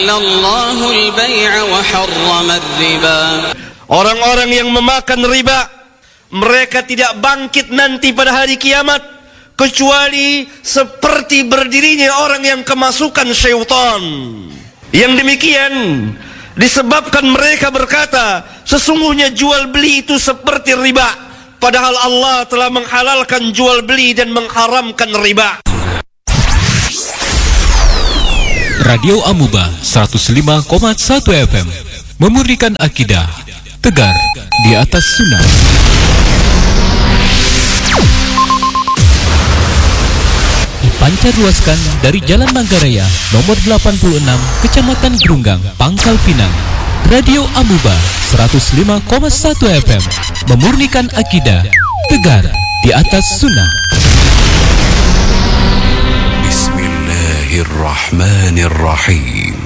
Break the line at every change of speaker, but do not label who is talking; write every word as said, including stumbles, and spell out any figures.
Allahul bai'a wa harrama riba.
Orang-orang yang memakan riba, mereka tidak bangkit nanti pada hari kiamat kecuali seperti berdirinya orang yang kemasukan syaitan. Yang demikian disebabkan mereka berkata, sesungguhnya jual beli itu seperti riba, padahal Allah telah menghalalkan jual beli dan mengharamkan riba.
Radio Amuba seratus lima koma satu F M memurnikan akidah, tegar di atas sunnah. Dipancarluaskan dari Jalan Manggaraya nomor delapan puluh enam, Kecamatan Grunggang, Pangkal Pinang. Radio Amuba seratus lima koma satu F M memurnikan akidah, tegar di atas sunnah. Bismillahirrahmanirrahim.